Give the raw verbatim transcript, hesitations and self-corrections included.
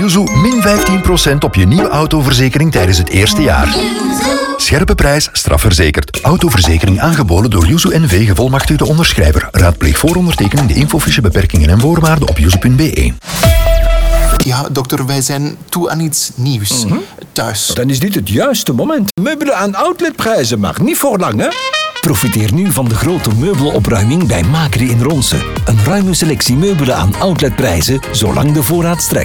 Yuzu min vijftien procent op je nieuwe autoverzekering tijdens het eerste jaar. Scherpe prijs, strafverzekerd. Autoverzekering aangeboden door Yuzu N V, gevolmachtigde onderschrijver. Raadpleeg voor ondertekening de infofiche, beperkingen en voorwaarden op yuzu punt be. Ja, dokter, wij zijn toe aan iets nieuws. Mm-hmm. Thuis. Dan is dit het juiste moment. Meubelen aan outletprijzen, maar niet voor lang, hè? Profiteer nu van de grote meubelopruiming bij Macri in Ronse. Een ruime selectie meubelen aan outletprijzen, zolang de voorraad strekt.